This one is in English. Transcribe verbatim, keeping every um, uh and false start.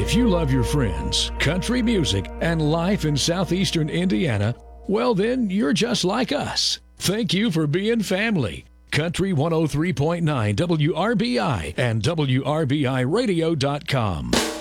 If you love your friends, country music, and life in southeastern Indiana, well, then you're just like us. Thank you for being family. Country one oh three point nine W R B I and W R B I radio dot com.